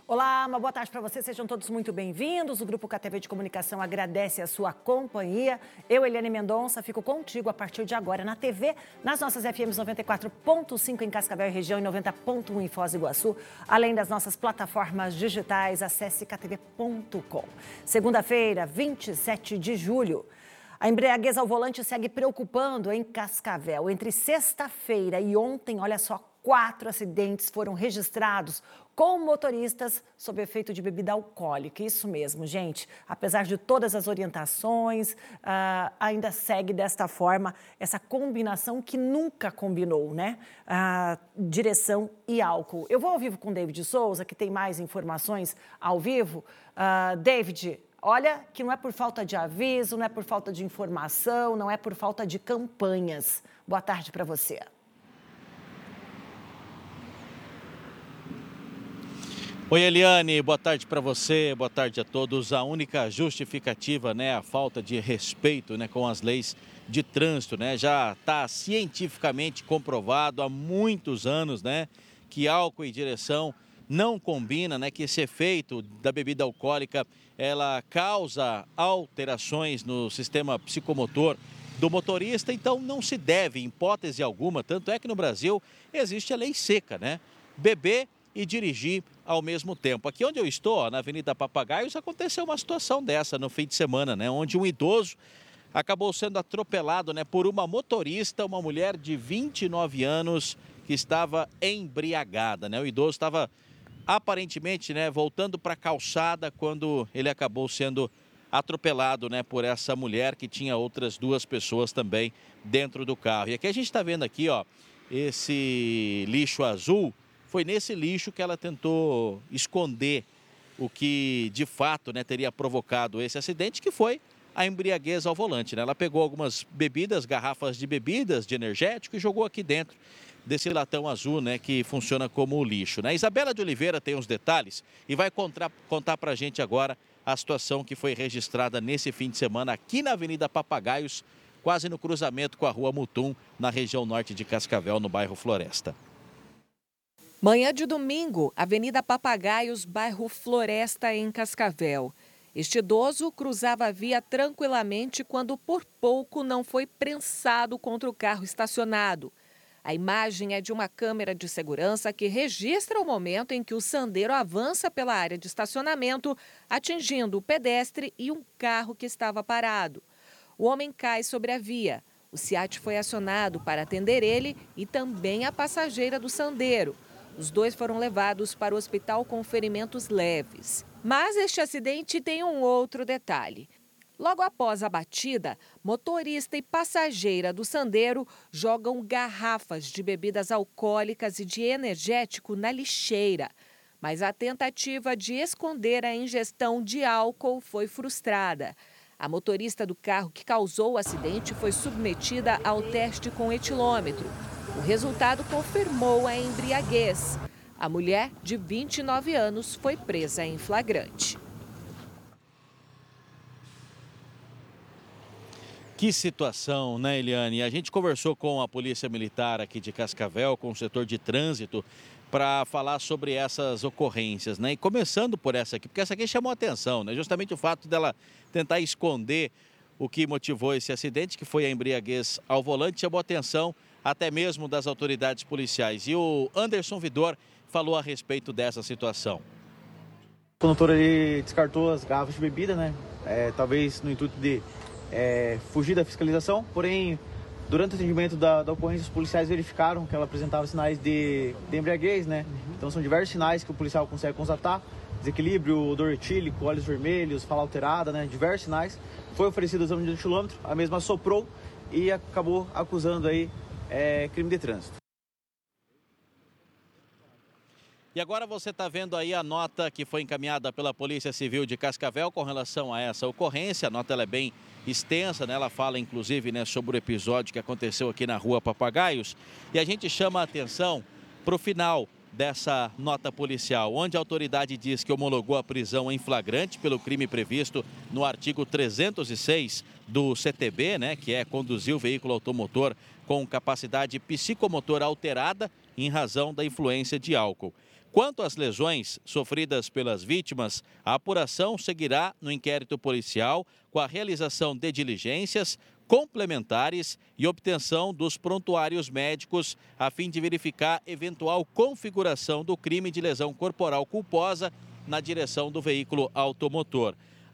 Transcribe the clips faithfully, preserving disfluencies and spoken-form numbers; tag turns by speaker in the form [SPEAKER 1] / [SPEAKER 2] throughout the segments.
[SPEAKER 1] Olá, uma boa tarde para vocês, sejam todos muito bem-vindos. O Grupo K T V de Comunicação agradece a sua companhia. Eu, Eliane Mendonça, fico contigo a partir de agora na T V, nas nossas F Ms noventa e quatro ponto cinco em Cascavel e região e noventa ponto um em Foz do Iguaçu, além das nossas plataformas digitais, acesse k t v ponto com. Segunda-feira, vinte e sete de julho. A embriaguez ao volante segue preocupando em Cascavel. Entre sexta-feira e ontem, olha só, quatro acidentes foram registrados com motoristas sob efeito de bebida alcoólica. Isso mesmo, gente. Apesar de todas as orientações, uh, ainda segue desta forma essa combinação que nunca combinou, né? Uh, direção e álcool. Eu vou ao vivo com o David Souza, que tem mais informações ao vivo. Uh, David, olha que não é por falta de aviso, não é por falta de informação, não é por falta de campanhas. Boa tarde para você.
[SPEAKER 2] Oi, Eliane, boa tarde para você, boa tarde a todos. A única justificativa, né, a falta de respeito, né, com as leis de trânsito, né, já está cientificamente comprovado há muitos anos, né, que álcool e direção não combina, né, que esse efeito da bebida alcoólica, ela causa alterações no sistema psicomotor do motorista, então não se deve, em hipótese alguma, tanto é que no Brasil existe a lei seca, né, beber e dirigir ao mesmo tempo. Aqui onde eu estou, ó, na Avenida Papagaios, aconteceu uma situação dessa no fim de semana, né? Onde um idoso acabou sendo atropelado, né, por uma motorista, uma mulher de vinte e nove anos que estava embriagada, né? O idoso estava aparentemente, né, voltando para a calçada quando ele acabou sendo atropelado, né, por essa mulher que tinha outras duas pessoas também dentro do carro. E aqui a gente está vendo aqui, ó, esse lixo azul. Foi nesse lixo que ela tentou esconder o que, de fato, né, teria provocado esse acidente, que foi a embriaguez ao volante, né? Ela pegou algumas bebidas, garrafas de bebidas, de energético, e jogou aqui dentro desse latão azul, né, que funciona como lixo, né? Isabela de Oliveira tem os detalhes e vai contar, contar para a gente agora a situação que foi registrada nesse fim de semana aqui na Avenida Papagaios, quase no cruzamento com a Rua Mutum, na região norte de Cascavel, no bairro Floresta.
[SPEAKER 3] Manhã de domingo, Avenida Papagaios, bairro Floresta, em Cascavel. Este idoso cruzava a via tranquilamente quando por pouco não foi prensado contra o carro estacionado. A imagem é de uma câmera de segurança que registra o momento em que o Sandero avança pela área de estacionamento, atingindo o pedestre e um carro que estava parado. O homem cai sobre a via. O SEAT foi acionado para atender ele e também a passageira do Sandero. Os dois foram levados para o hospital com ferimentos leves. Mas este acidente tem um outro detalhe. Logo após a batida, motorista e passageira do Sandero jogam garrafas de bebidas alcoólicas e de energético na lixeira. Mas a tentativa de esconder a ingestão de álcool foi frustrada. A motorista do carro que causou o acidente foi submetida ao teste com etilômetro. O resultado confirmou a embriaguez. A mulher, de vinte e nove anos, foi presa em flagrante.
[SPEAKER 2] Que situação, né, Eliane? A gente conversou com a Polícia Militar aqui de Cascavel, com o setor de trânsito, para falar sobre essas ocorrências, né? E começando por essa aqui, porque essa aqui chamou a atenção, né? Justamente o fato dela tentar esconder o que motivou esse acidente, que foi a embriaguez ao volante, chamou a atenção até mesmo das autoridades policiais. E o Anderson Vidor falou a respeito dessa situação.
[SPEAKER 4] O condutor ele descartou as garrafas de bebida, né? É, talvez no intuito de é, fugir da fiscalização, porém, durante o atendimento da, da ocorrência, os policiais verificaram que ela apresentava sinais de, de embriaguez, né? Uhum. Então são diversos sinais que o policial consegue constatar: desequilíbrio, odor etílico, olhos vermelhos, fala alterada, né? Diversos sinais. Foi oferecido o exame de etilômetro, a mesma soprou e acabou acusando aí É crime de trânsito.
[SPEAKER 2] E agora você está vendo aí a nota que foi encaminhada pela Polícia Civil de Cascavel com relação a essa ocorrência. A nota ela é bem extensa, né? Ela fala inclusive, né, sobre o episódio que aconteceu aqui na Rua Papagaios. E a gente chama a atenção para o final dessa nota policial, onde a autoridade diz que homologou a prisão em flagrante pelo crime previsto no artigo trezentos e seis do C T B, né, que é conduzir o veículo automotor com capacidade psicomotora alterada em razão da influência de álcool. Quanto às lesões sofridas pelas vítimas, a apuração seguirá no inquérito policial com a realização de diligências complementares e obtenção dos prontuários médicos a fim de verificar eventual configuração do crime de lesão corporal culposa na direção do veículo automotor.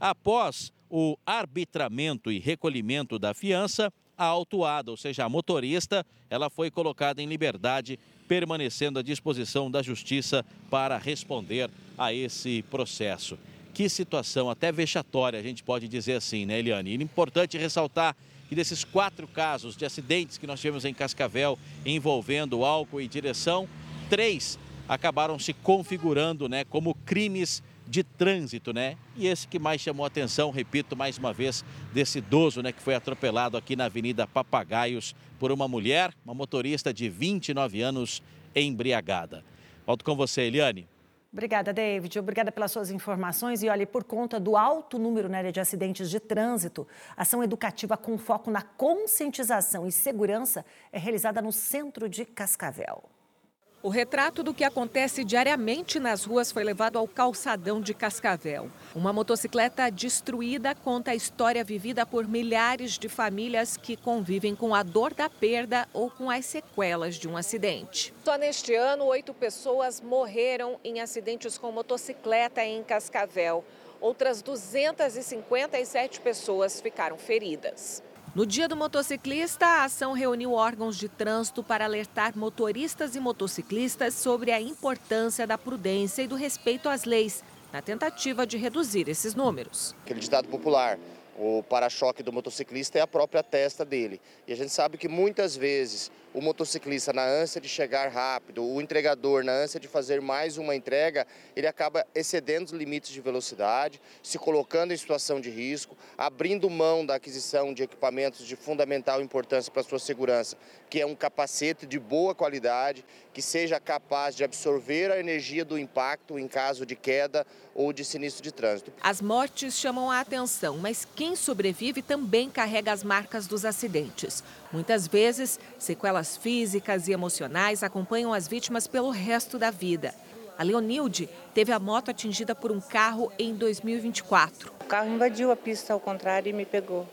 [SPEAKER 2] Após o arbitramento e recolhimento da fiança, a autuada, ou seja, a motorista, ela foi colocada em liberdade, permanecendo à disposição da Justiça para responder a esse processo. Que situação até vexatória, a gente pode dizer assim, né, Eliane? E importante ressaltar que desses quatro casos de acidentes que nós tivemos em Cascavel envolvendo álcool e direção, três acabaram se configurando, né, como crimes de trânsito, né? E esse que mais chamou a atenção, repito mais uma vez, desse idoso, né, que foi atropelado aqui na Avenida Papagaios por uma mulher, uma motorista de vinte e nove anos, embriagada. Volto com você, Eliane.
[SPEAKER 1] Obrigada, David. Obrigada pelas suas informações. E olha, por conta do alto número, né, de acidentes de trânsito, ação educativa com foco na conscientização e segurança é realizada no centro de Cascavel.
[SPEAKER 3] O retrato do que acontece diariamente nas ruas foi levado ao calçadão de Cascavel. Uma motocicleta destruída conta a história vivida por milhares de famílias que convivem com a dor da perda ou com as sequelas de um acidente. Só neste ano, oito pessoas morreram em acidentes com motocicleta em Cascavel. Outras duzentas e cinquenta e sete pessoas ficaram feridas. No Dia do Motociclista, a ação reuniu órgãos de trânsito para alertar motoristas e motociclistas sobre a importância da prudência e do respeito às leis, na tentativa de reduzir esses números.
[SPEAKER 5] Aquele ditado popular, o para-choque do motociclista é a própria testa dele. E a gente sabe que muitas vezes o motociclista, na ânsia de chegar rápido, o entregador, na ânsia de fazer mais uma entrega, ele acaba excedendo os limites de velocidade, se colocando em situação de risco, abrindo mão da aquisição de equipamentos de fundamental importância para a sua segurança, que é um capacete de boa qualidade, que seja capaz de absorver a energia do impacto em caso de queda ou de sinistro de trânsito.
[SPEAKER 3] As mortes chamam a atenção, mas quem sobrevive também carrega as marcas dos acidentes. Muitas vezes, sequelas físicas e emocionais acompanham as vítimas pelo resto da vida. A Leonilde teve a moto atingida por um carro em dois mil e vinte e quatro.
[SPEAKER 6] O carro invadiu a pista ao contrário e me pegou.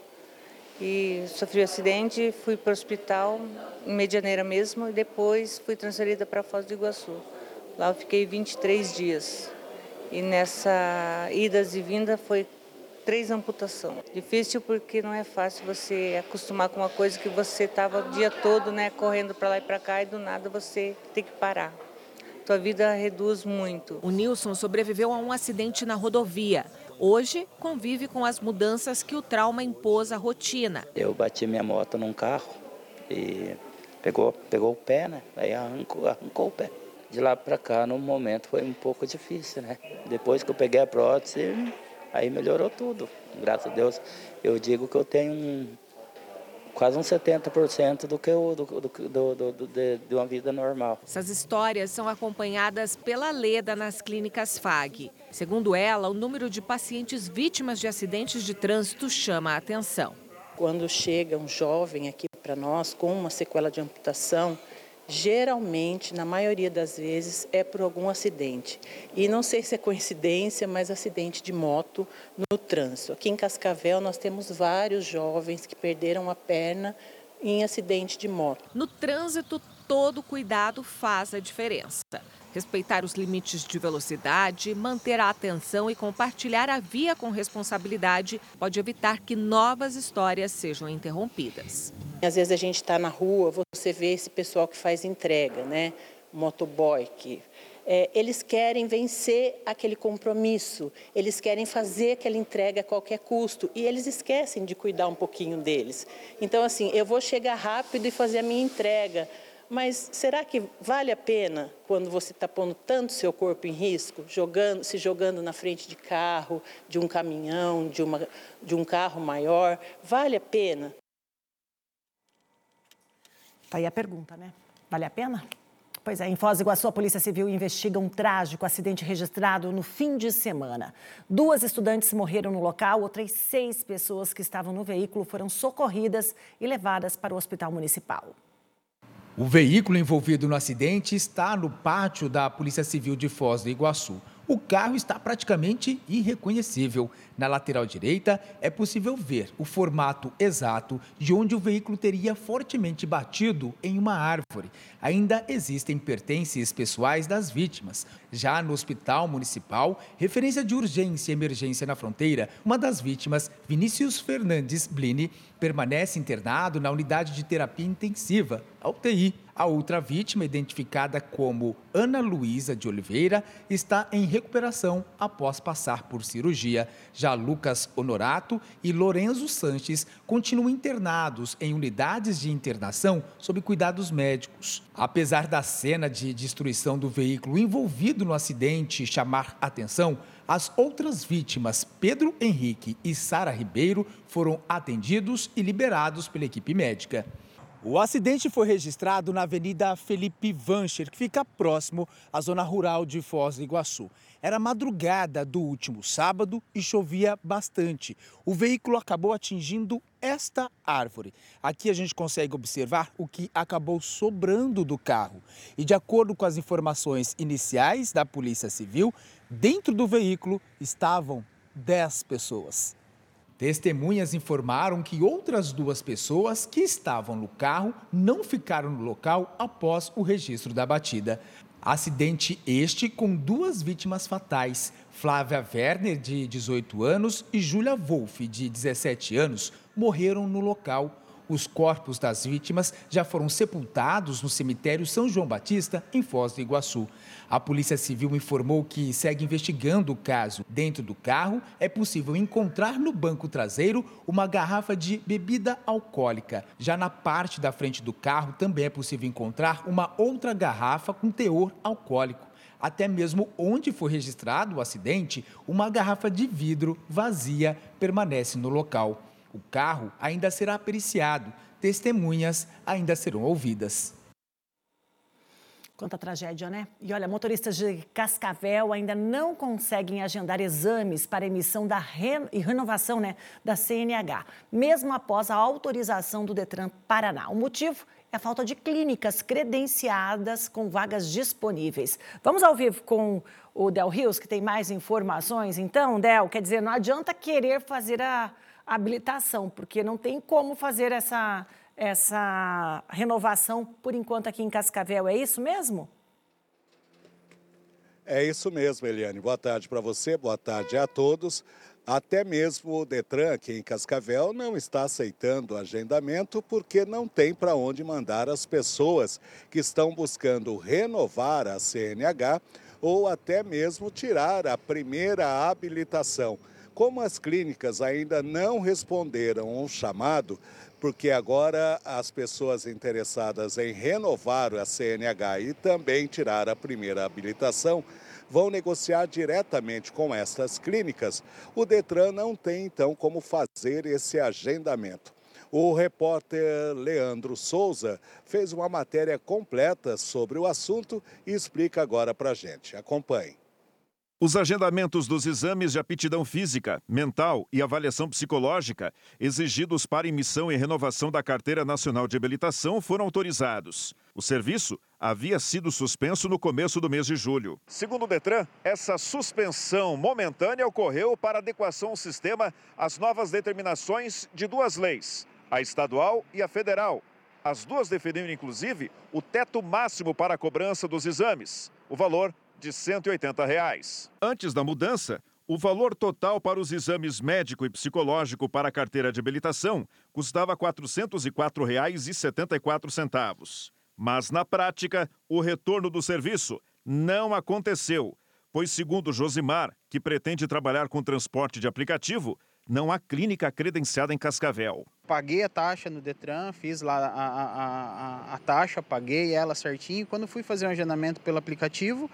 [SPEAKER 6] E sofri um acidente, fui para o hospital, em Medianeira mesmo, e depois fui transferida para Foz do Iguaçu. Lá eu fiquei vinte e três dias. E nessa idas e vindas foi três amputações. Difícil porque não é fácil você acostumar com uma coisa que você estava o dia todo, né, correndo para lá e para cá e do nada você tem que parar. Tua vida reduz muito.
[SPEAKER 3] O Nilson sobreviveu a um acidente na rodovia. Hoje convive com as mudanças que o trauma impôs à rotina.
[SPEAKER 7] Eu bati minha moto num carro e pegou, pegou o pé, né? Aí arrancou, arrancou o pé. De lá para cá, no momento, foi um pouco difícil, né? Depois que eu peguei a prótese, aí melhorou tudo. Graças a Deus, eu digo que eu tenho um, quase uns setenta por cento do que eu, do, do, do, do, do, de, de uma vida normal.
[SPEAKER 3] Essas histórias são acompanhadas pela Leda nas clínicas F A G. Segundo ela, o número de pacientes vítimas de acidentes de trânsito chama a atenção.
[SPEAKER 8] Quando chega um jovem aqui para nós com uma sequela de amputação, geralmente, na maioria das vezes, é por algum acidente. E não sei se é coincidência, mas acidente de moto no trânsito. Aqui em Cascavel nós temos vários jovens que perderam a perna em acidente de moto.
[SPEAKER 3] No trânsito, todo cuidado faz a diferença. Respeitar os limites de velocidade, manter a atenção e compartilhar a via com responsabilidade pode evitar que novas histórias sejam interrompidas.
[SPEAKER 8] Às vezes a gente está na rua, você vê esse pessoal que faz entrega, né? Motoboy, que, é, eles querem vencer aquele compromisso, eles querem fazer aquela entrega a qualquer custo e eles esquecem de cuidar um pouquinho deles. Então, assim, eu vou chegar rápido e fazer a minha entrega. Mas será que vale a pena quando você está pondo tanto seu corpo em risco, jogando, se jogando na frente de carro, de um caminhão, de, uma, de um carro maior? Vale a pena?
[SPEAKER 1] Tá aí a pergunta, né? Vale a pena? Pois é, em Foz do Iguaçu, a Polícia Civil investiga um trágico acidente registrado no fim de semana. Duas estudantes morreram no local, outras seis pessoas que estavam no veículo foram socorridas e levadas para o hospital municipal.
[SPEAKER 9] O veículo envolvido no acidente está no pátio da Polícia Civil de Foz do Iguaçu. O carro está praticamente irreconhecível. Na lateral direita, é possível ver o formato exato de onde o veículo teria fortemente batido em uma árvore. Ainda existem pertences pessoais das vítimas. Já no Hospital Municipal, referência de urgência e emergência na fronteira, uma das vítimas, Vinícius Fernandes Blini, permanece internado na unidade de terapia intensiva, a U T I. A outra vítima, identificada como Ana Luísa de Oliveira, está em recuperação após passar por cirurgia. Já Lucas Honorato e Lorenzo Sanches continuam internados em unidades de internação sob cuidados médicos. Apesar da cena de destruição do veículo envolvido no acidente chamar atenção, as outras vítimas, Pedro Henrique e Sara Ribeiro, foram atendidos e liberados pela equipe médica. O acidente foi registrado na Avenida Felipe Vancher, que fica próximo à zona rural de Foz do Iguaçu. Era madrugada do último sábado e chovia bastante. O veículo acabou atingindo esta árvore. Aqui a gente consegue observar o que acabou sobrando do carro. E de acordo com as informações iniciais da Polícia Civil, dentro do veículo estavam dez pessoas. Testemunhas informaram que outras duas pessoas que estavam no carro não ficaram no local após o registro da batida. Acidente este com duas vítimas fatais, Flávia Werner, de dezoito anos, e Júlia Wolff, de dezessete anos, morreram no local. Os corpos das vítimas já foram sepultados no cemitério São João Batista, em Foz do Iguaçu. A Polícia Civil informou que segue investigando o caso. Dentro do carro, é possível encontrar no banco traseiro uma garrafa de bebida alcoólica. Já na parte da frente do carro, também é possível encontrar uma outra garrafa com teor alcoólico. Até mesmo onde foi registrado o acidente, uma garrafa de vidro vazia permanece no local. O carro ainda será periciado, testemunhas ainda serão ouvidas.
[SPEAKER 1] Quanta tragédia, né? E olha, motoristas de Cascavel ainda não conseguem agendar exames para emissão da re... e renovação, né, da C N H, mesmo após a autorização do Detran Paraná. O motivo é a falta de clínicas credenciadas com vagas disponíveis. Vamos ao vivo com o Del Rios, que tem mais informações. Então, Del, quer dizer, não adianta querer fazer a habilitação, porque não tem como fazer essa, essa renovação por enquanto aqui em Cascavel. É isso mesmo?
[SPEAKER 10] É isso mesmo, Eliane. Boa tarde para você, boa tarde a todos. Até mesmo o Detran aqui em Cascavel não está aceitando agendamento porque não tem para onde mandar as pessoas que estão buscando renovar a C N H ou até mesmo tirar a primeira habilitação. Como as clínicas ainda não responderam ao chamado, porque agora as pessoas interessadas em renovar a C N H e também tirar a primeira habilitação vão negociar diretamente com estas clínicas, o Detran não tem então como fazer esse agendamento. O repórter Leandro Souza fez uma matéria completa sobre o assunto e explica agora para a gente. Acompanhe.
[SPEAKER 11] Os agendamentos dos exames de aptidão física, mental e avaliação psicológica exigidos para emissão e renovação da Carteira Nacional de Habilitação foram autorizados. O serviço havia sido suspenso no começo do mês de julho. Segundo o Detran, essa suspensão momentânea ocorreu para adequação ao sistema às novas determinações de duas leis, a estadual e a federal. As duas definiram, inclusive, o teto máximo para a cobrança dos exames, o valor de cento e oitenta reais. Antes da mudança, o valor total para os exames médico e psicológico para a carteira de habilitação custava quatrocentos e quatro reais e setenta e quatro centavos. Mas, na prática, o retorno do serviço não aconteceu, pois, segundo Josimar, que pretende trabalhar com transporte de aplicativo, não há clínica credenciada em Cascavel.
[SPEAKER 12] Paguei a taxa no Detran, fiz lá a, a, a, a taxa, paguei ela certinho. Quando fui fazer um agendamento pelo aplicativo,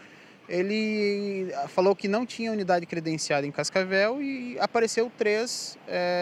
[SPEAKER 12] ele falou que não tinha unidade credenciada em Cascavel e apareceu três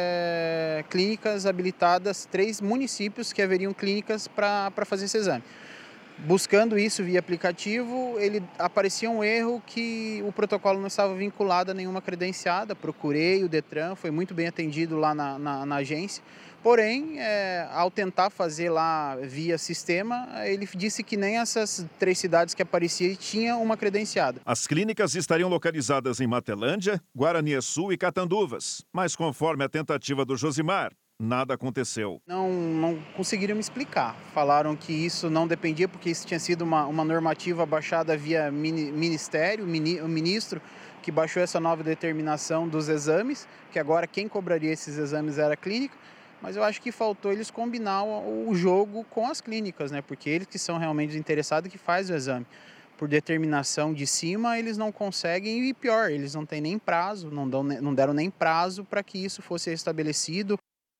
[SPEAKER 12] é, clínicas habilitadas, três municípios que haveriam clínicas para fazer esse exame. Buscando isso via aplicativo, ele aparecia um erro que o protocolo não estava vinculado a nenhuma credenciada. Procurei o Detran, foi muito bem atendido lá na, na, na agência. Porém, é, ao tentar fazer lá via sistema, ele disse que nem essas três cidades que apareciam tinham uma credenciada.
[SPEAKER 11] As clínicas estariam localizadas em Matelândia, Guaraniaçu e Catanduvas, mas conforme a tentativa do Josimar, nada aconteceu.
[SPEAKER 12] Não, não conseguiram me explicar. Falaram que isso não dependia porque isso tinha sido uma, uma normativa baixada via mini, ministério, mini, o ministro que baixou essa nova determinação dos exames, que agora quem cobraria esses exames era a clínica. Mas eu acho que faltou eles combinar o jogo com as clínicas, né? Porque eles que são realmente interessados que fazem o exame. Por determinação de cima, eles não conseguem e pior, eles não têm nem prazo, não, dão, não deram nem prazo para que isso fosse estabelecido.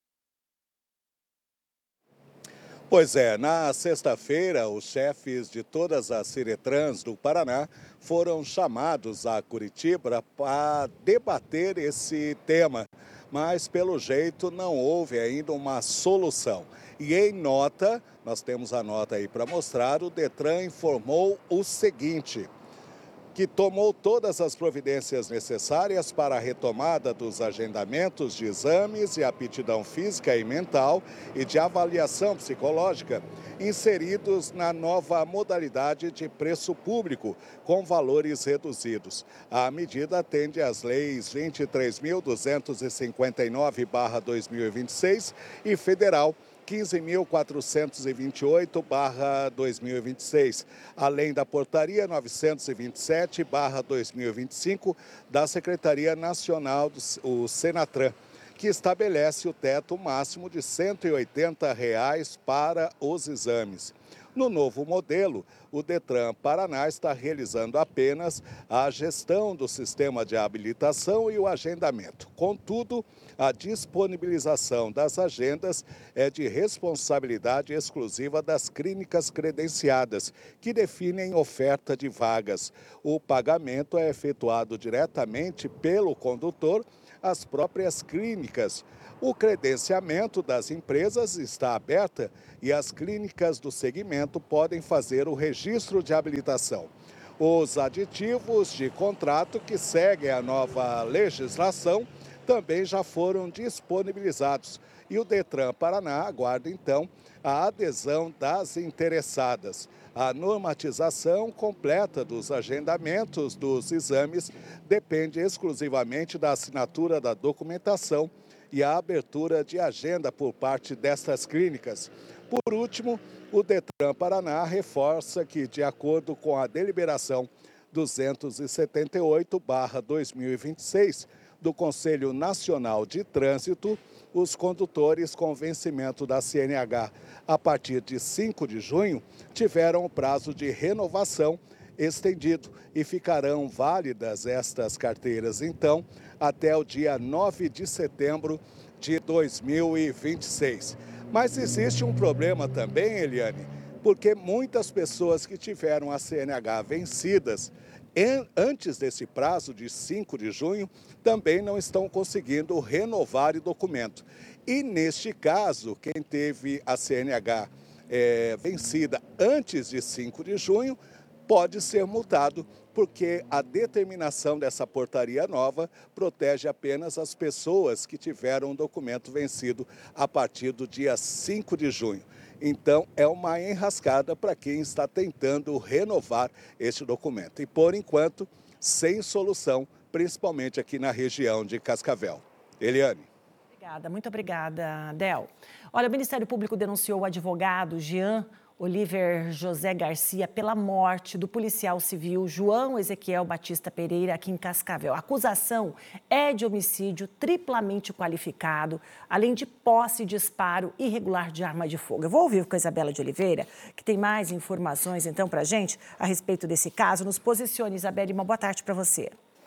[SPEAKER 10] Pois é, na sexta-feira, os chefes de todas as Ciretrans do Paraná foram chamados a Curitiba para debater esse tema. Mas, pelo jeito, não houve ainda uma solução. E em nota, nós temos a nota aí para mostrar, o Detran informou o seguinte, que tomou todas as providências necessárias para a retomada dos agendamentos de exames de aptidão física e mental e de avaliação psicológica inseridos na nova modalidade de preço público, com valores reduzidos. A medida atende às leis vinte e três mil duzentos e cinquenta e nove barra dois mil e vinte e seis e federal quinze mil quatrocentos e vinte e oito barra dois mil e vinte e seis, além da portaria novecentos e vinte e sete barra dois mil e vinte e cinco da Secretaria Nacional do Senatran, que estabelece o teto máximo de cento e oitenta reais para os exames. No novo modelo, o Detran Paraná está realizando apenas a gestão do sistema de habilitação e o agendamento. Contudo, a disponibilização das agendas é de responsabilidade exclusiva das clínicas credenciadas, que definem oferta de vagas. O pagamento é efetuado diretamente pelo condutor às próprias clínicas. O credenciamento das empresas está aberto e as clínicas do segmento podem fazer o registro de habilitação. Os aditivos de contrato que seguem a nova legislação também já foram disponibilizados e o Detran Paraná aguarda então a adesão das interessadas. A normatização completa dos agendamentos dos exames depende exclusivamente da assinatura da documentação e a abertura de agenda por parte destas clínicas. Por último, o Detran Paraná reforça que, de acordo com a deliberação duzentos e setenta e oito barra dois mil e vinte e seis do Conselho Nacional de Trânsito, os condutores com vencimento da C N H a partir de cinco de junho tiveram o prazo de renovação estendido e ficarão válidas estas carteiras, então, até o dia nove de setembro de dois mil e vinte e seis. Mas existe um problema também, Eliane, porque muitas pessoas que tiveram a C N H vencidas em, antes desse prazo de cinco de junho, também não estão conseguindo renovar o documento. E neste caso, quem teve a C N H é, vencida antes de cinco de junho, pode ser multado, porque a determinação dessa portaria nova protege apenas as pessoas que tiveram o documento vencido a partir do dia cinco de junho. Então, é uma enrascada para quem está tentando renovar este documento. E, por enquanto, sem solução, principalmente aqui na região de Cascavel. Eliane.
[SPEAKER 1] Obrigada, muito obrigada, Del. Olha, o Ministério Público denunciou o advogado Jean Oliver José Garcia pela morte do policial civil João Ezequiel Batista Pereira aqui em Cascavel. A acusação é de homicídio triplamente qualificado, além de posse e disparo irregular de arma de fogo. Eu vou ouvir com a Isabela de Oliveira, que tem mais informações então para a gente a respeito desse caso. Nos posicione, Isabela, uma boa tarde para você.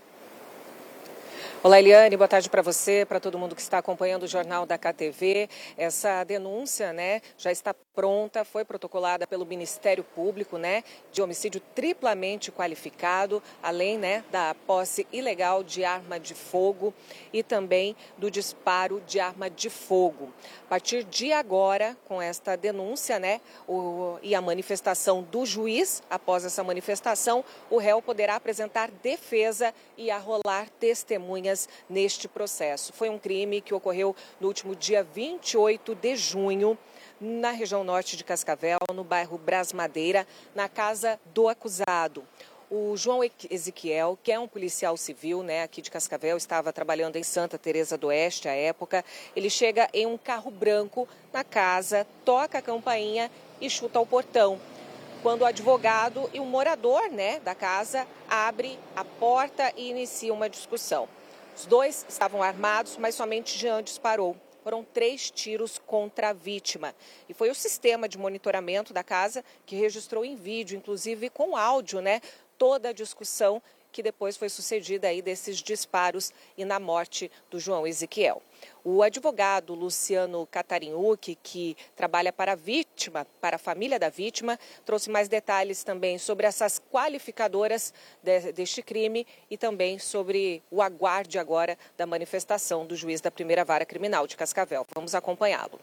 [SPEAKER 3] Olá, Eliane, boa tarde para você, para todo mundo que está acompanhando o Jornal da K T V. Essa denúncia, né, já está pronta, foi protocolada pelo Ministério Público, né, de homicídio triplamente qualificado, além, né, da posse ilegal de arma de fogo e também do disparo de arma de fogo. A partir de agora, com esta denúncia, né, o, e a manifestação do juiz, após essa manifestação, o réu poderá apresentar defesa e arrolar testemunhas neste processo. Foi um crime que ocorreu no último dia vinte e oito de junho, na região norte de Cascavel, no bairro Brasmadeira, na casa do acusado. O João Ezequiel, que é um policial civil, né, aqui de Cascavel, estava trabalhando em Santa Teresa do Oeste à época. Ele chega em um carro branco na casa, toca a campainha e chuta o portão. Quando o advogado e o morador, né, da casa abre a porta e inicia uma discussão. Os dois estavam armados, mas somente Jean disparou. Foram três tiros contra a vítima. E foi o sistema de monitoramento da casa que registrou em vídeo, inclusive com áudio, né, toda a discussão que depois foi sucedida aí desses disparos e na morte do João Ezequiel. O advogado Luciano Catarinhuc, que trabalha para a vítima, para a família da vítima, trouxe mais detalhes também sobre essas qualificadoras de, deste crime e também sobre o aguarde agora da manifestação do juiz da primeira vara criminal de Cascavel. Vamos acompanhá-lo.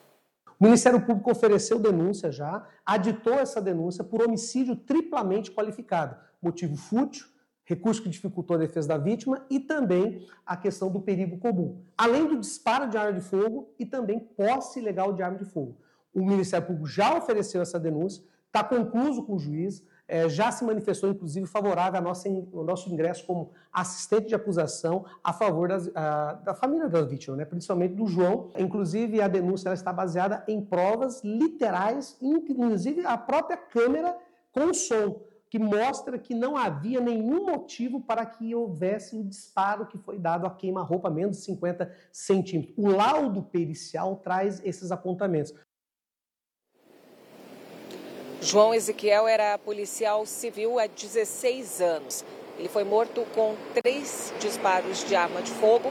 [SPEAKER 13] O Ministério Público ofereceu denúncia já, aditou essa denúncia por homicídio triplamente qualificado. Motivo fútil, recurso que dificultou a defesa da vítima e também a questão do perigo comum. Além do disparo de arma de fogo e também posse ilegal de arma de fogo. O Ministério Público já ofereceu essa denúncia, está concluso com o juiz, é, já se manifestou, inclusive, favorável ao nosso, ao nosso ingresso como assistente de acusação a favor das, a, da família da vítima, né, principalmente do João. Inclusive, a denúncia ela está baseada em provas literais, inclusive a própria câmera com som, que mostra que não havia nenhum motivo para que houvesse o disparo que foi dado a queima-roupa, menos de cinquenta centímetros. O laudo pericial traz esses apontamentos.
[SPEAKER 3] João Ezequiel era policial civil há dezesseis anos. Ele foi morto com três disparos de arma de fogo,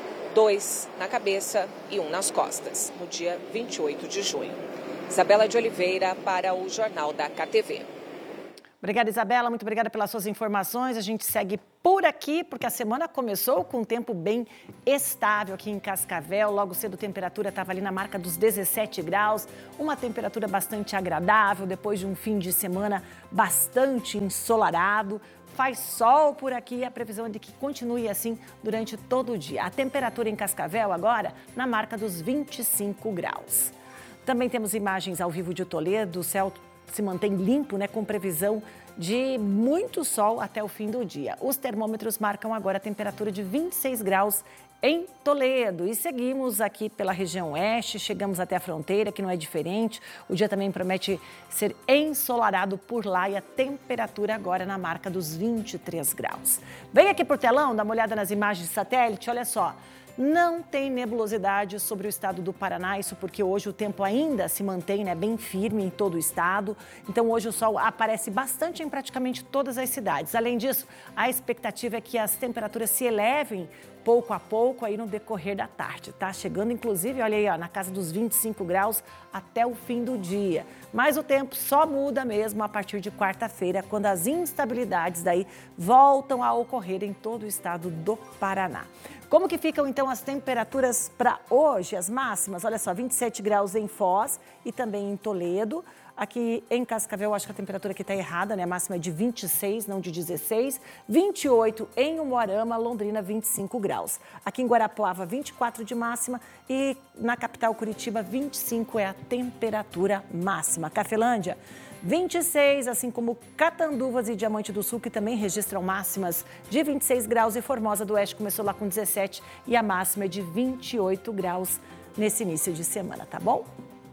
[SPEAKER 3] dois na cabeça e um nas costas, no dia vinte e oito de junho. Isabela de Oliveira para o Jornal da K T V.
[SPEAKER 1] Obrigada, Isabela. Muito obrigada pelas suas informações. A gente segue por aqui, porque a semana começou com um tempo bem estável aqui em Cascavel. Logo cedo a temperatura estava ali na marca dos dezessete graus, uma temperatura bastante agradável, depois de um fim de semana bastante ensolarado. Faz sol por aqui e a previsão é de que continue assim durante todo o dia. A temperatura em Cascavel agora na marca dos vinte e cinco graus. Também temos imagens ao vivo de Toledo, o céu se mantém limpo, né, com previsão de muito sol até o fim do dia. Os termômetros marcam agora a temperatura de vinte e seis graus em Toledo. E seguimos aqui pela região oeste, chegamos até a fronteira, que não é diferente. O dia também promete ser ensolarado por lá e a temperatura agora na marca dos vinte e três graus. Vem aqui pro telão, dá uma olhada nas imagens de satélite, olha só. Não tem nebulosidade sobre o estado do Paraná, isso porque hoje o tempo ainda se mantém, né, bem firme em todo o estado. Então hoje o sol aparece bastante em praticamente todas as cidades. Além disso, a expectativa é que as temperaturas se elevem pouco a pouco aí no decorrer da tarde, tá? Chegando inclusive, olha aí, ó, na casa dos vinte e cinco graus até o fim do dia. Mas o tempo só muda mesmo a partir de quarta-feira, quando as instabilidades daí voltam a ocorrer em todo o estado do Paraná. Como que ficam então as temperaturas para hoje, as máximas? Olha só, vinte e sete graus em Foz e também em Toledo. Aqui em Cascavel, acho que a temperatura aqui está errada, né? A máxima é de vinte e seis, não de dezesseis. vinte e oito em Umuarama, Londrina, vinte e cinco graus. Aqui em Guarapuava, vinte e quatro de máxima e na capital Curitiba, vinte e cinco é a temperatura máxima. Cafelândia, vinte e seis, assim como Catanduvas e Diamante do Sul, que também registram máximas de vinte e seis graus. E Formosa do Oeste começou lá com dezessete e a máxima é de vinte e oito graus nesse início de semana, tá bom?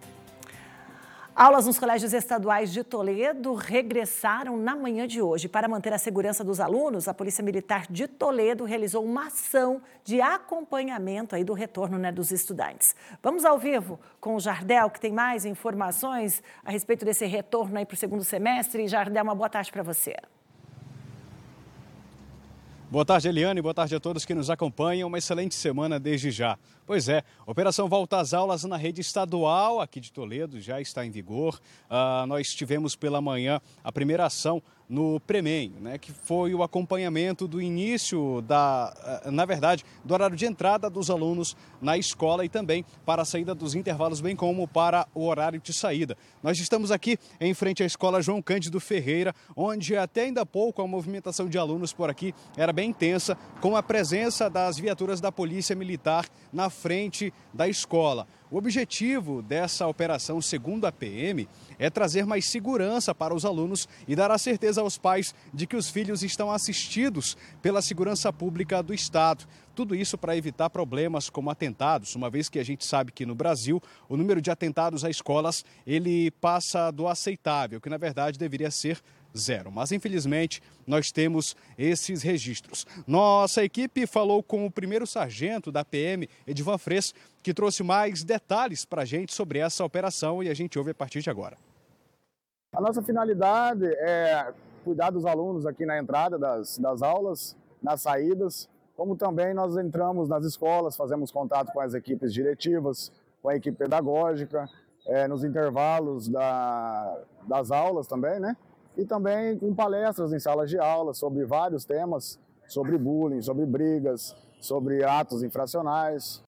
[SPEAKER 1] Aulas nos colégios estaduais de Toledo regressaram na manhã de hoje. Para manter a segurança dos alunos, a Polícia Militar de Toledo realizou uma ação de acompanhamento aí do retorno, né, dos estudantes. Vamos ao vivo com o Jardel, que tem mais informações a respeito desse retorno aí para o segundo semestre. Jardel, uma boa tarde para você.
[SPEAKER 14] Boa tarde, Eliane. Boa tarde a todos que nos acompanham. Uma excelente semana desde já. Pois é, Operação Volta às Aulas na rede estadual aqui de Toledo já está em vigor. Uh, nós tivemos pela manhã a primeira ação no Premem, né, que foi o acompanhamento do início da, na verdade, do horário de entrada dos alunos na escola e também para a saída dos intervalos, bem como para o horário de saída. Nós estamos aqui em frente à escola João Cândido Ferreira, onde até ainda há pouco a movimentação de alunos por aqui era bem intensa, com a presença das viaturas da Polícia Militar na frente da escola. O objetivo dessa operação, segundo a P M, é trazer mais segurança para os alunos e dar a certeza aos pais de que os filhos estão assistidos pela segurança pública do Estado. Tudo isso para evitar problemas como atentados, uma vez que a gente sabe que no Brasil o número de atentados a escolas ele passa do aceitável, que na verdade deveria ser zero. Mas, infelizmente, nós temos esses registros. Nossa equipe falou com o primeiro sargento da P M, Edivan Fres, que trouxe mais detalhes para a gente sobre essa operação e a gente ouve a partir de agora.
[SPEAKER 15] A nossa finalidade é cuidar dos alunos aqui na entrada das, das aulas, nas saídas, como também nós entramos nas escolas, fazemos contato com as equipes diretivas, com a equipe pedagógica, é, nos intervalos da, das aulas também, né? E também com palestras em salas de aula sobre vários temas, sobre bullying, sobre brigas, sobre atos infracionais.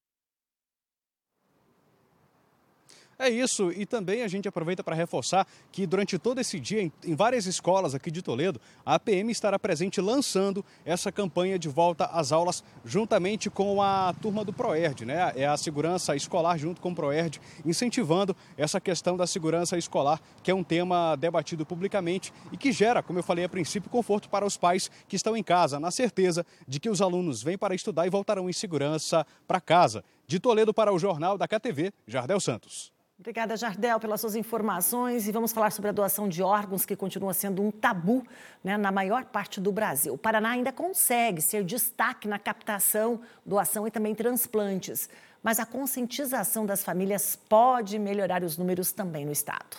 [SPEAKER 14] É isso, e também a gente aproveita para reforçar que durante todo esse dia, em, em várias escolas aqui de Toledo, a P M estará presente lançando essa campanha de volta às aulas juntamente com a turma do Proerd, né? É a segurança escolar junto com o Proerd, incentivando essa questão da segurança escolar, que é um tema debatido publicamente e que gera, como eu falei a princípio, conforto para os pais que estão em casa, na certeza de que os alunos vêm para estudar e voltarão em segurança para casa. De Toledo para o Jornal da K T V, Jardel Santos.
[SPEAKER 1] Obrigada, Jardel, pelas suas informações. E vamos falar sobre a doação de órgãos, que continua sendo um tabu, né, na maior parte do Brasil. O Paraná ainda consegue ser destaque na captação, doação e também transplantes. Mas a conscientização das famílias pode melhorar os números também no estado.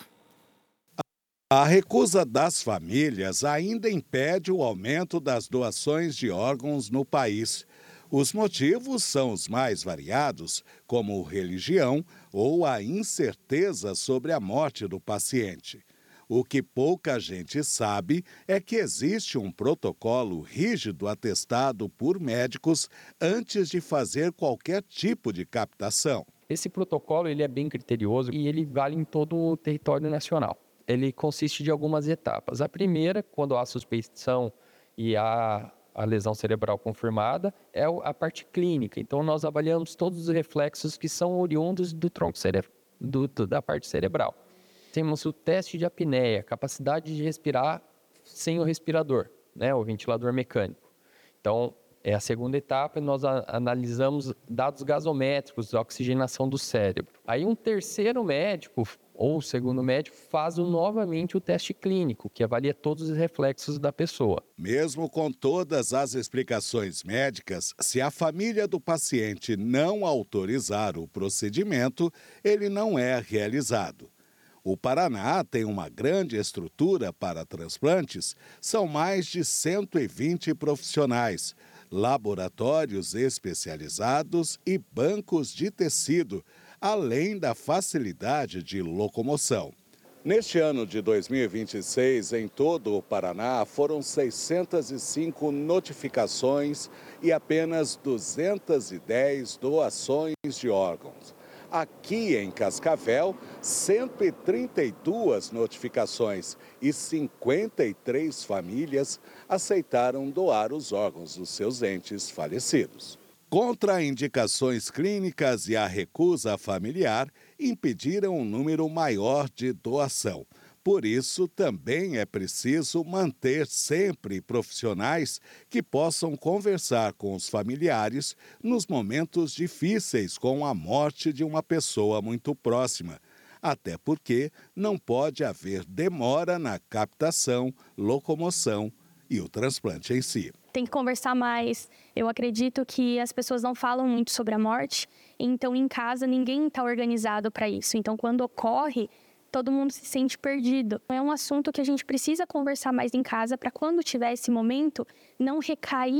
[SPEAKER 10] A recusa das famílias ainda impede o aumento das doações de órgãos no país. Os motivos são os mais variados, como religião ou a incerteza sobre a morte do paciente. O que pouca gente sabe é que existe um protocolo rígido atestado por médicos antes de fazer qualquer tipo de captação.
[SPEAKER 16] Esse protocolo ele é bem criterioso e ele vale em todo o território nacional. Ele consiste de algumas etapas. A primeira, quando há suspeição e há a lesão cerebral confirmada, é a parte clínica. Então, nós avaliamos todos os reflexos que são oriundos do tronco cere... do, da parte cerebral. Temos o teste de apneia, capacidade de respirar sem o respirador, né, o ventilador mecânico. Então, é a segunda etapa, nós a, analisamos dados gasométricos, a oxigenação do cérebro. Aí um terceiro médico, ou o segundo médico, faz novamente o teste clínico, que avalia todos os reflexos da pessoa.
[SPEAKER 10] Mesmo com todas as explicações médicas, se a família do paciente não autorizar o procedimento, ele não é realizado. O Paraná tem uma grande estrutura para transplantes, são mais de cento e vinte profissionais, laboratórios especializados e bancos de tecido, além da facilidade de locomoção. Neste ano de dois mil e vinte e seis, em todo o Paraná, foram seiscentas e cinco notificações e apenas duzentas e dez doações de órgãos. Aqui em Cascavel, cento e trinta e duas notificações e cinquenta e três famílias aceitaram doar os órgãos dos seus entes falecidos. Contraindicações clínicas e a recusa familiar impediram um número maior de doação. Por isso, também é preciso manter sempre profissionais que possam conversar com os familiares nos momentos difíceis com a morte de uma pessoa muito próxima. Até porque não pode haver demora na captação, locomoção e o transplante em si.
[SPEAKER 17] Tem que conversar mais. Eu acredito que as pessoas não falam muito sobre a morte, então em casa ninguém está organizado para isso. Então quando ocorre, todo mundo se sente perdido. É um assunto que a gente precisa conversar mais em casa para quando tiver esse momento, não recair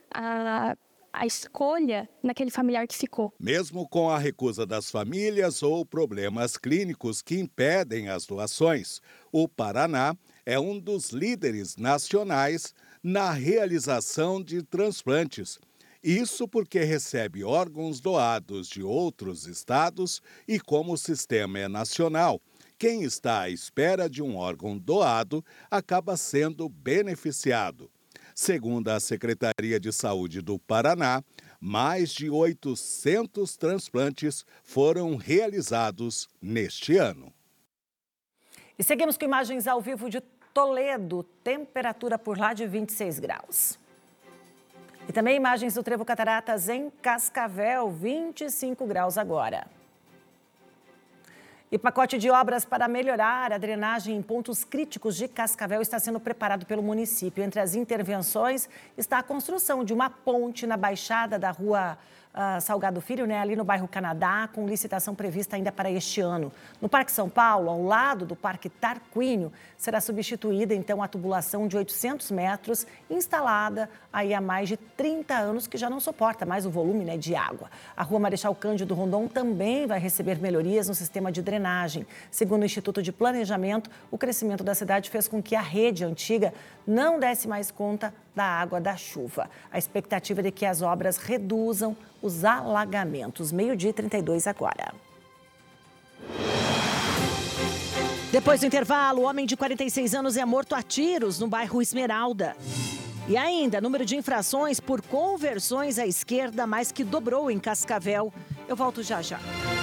[SPEAKER 17] a, a escolha naquele familiar que ficou.
[SPEAKER 10] Mesmo com a recusa das famílias ou problemas clínicos que impedem as doações, o Paraná é um dos líderes nacionais na realização de transplantes. Isso porque recebe órgãos doados de outros estados e, como o sistema é nacional, quem está à espera de um órgão doado acaba sendo beneficiado. Segundo a Secretaria de Saúde do Paraná, mais de oitocentos transplantes foram realizados neste ano.
[SPEAKER 1] E seguimos com imagens ao vivo de Toledo, temperatura por lá de vinte e seis graus. E também imagens do Trevo Cataratas em Cascavel, vinte e cinco graus agora. E pacote de obras para melhorar a drenagem em pontos críticos de Cascavel está sendo preparado pelo município. Entre as intervenções está a construção de uma ponte na baixada da rua uh, Salgado Filho, né, ali no bairro Canadá, com licitação prevista ainda para este ano. No Parque São Paulo, ao lado do Parque Tarquínio, será substituída então a tubulação de oitocentos metros, instalada aí há mais de trinta anos, que já não suporta mais o volume, né, de água. A rua Marechal Cândido Rondon também vai receber melhorias no sistema de drenagem. Segundo o Instituto de Planejamento, o crescimento da cidade fez com que a rede antiga não desse mais conta da água da chuva. A expectativa é de que as obras reduzam os alagamentos. meio-dia e trinta e dois agora. Depois do intervalo, o homem de quarenta e seis anos é morto a tiros no bairro Esmeralda. E ainda, número de infrações por conversões à esquerda mais que dobrou em Cascavel. Eu volto já já.